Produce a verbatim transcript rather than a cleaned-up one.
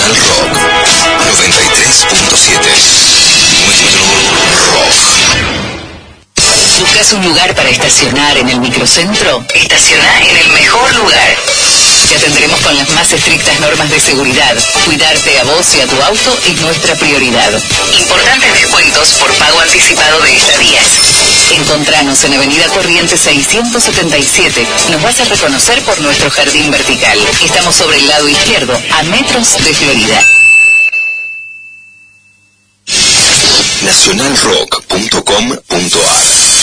Nacional Rock noventa y tres punto siete. Nuestro rock. ¿Buscas un lugar para estacionar en el microcentro? Estaciona en el mejor lugar. Te atendremos con las más estrictas normas de seguridad. Cuidarte a vos y a tu auto es nuestra prioridad. Importantes descuentos por pago anticipado de estadías. Encontranos en Avenida Corrientes seiscientos setenta y siete. Nos vas a reconocer por nuestro jardín vertical. Estamos sobre el lado izquierdo, a metros de Florida. nacional rock punto com punto ar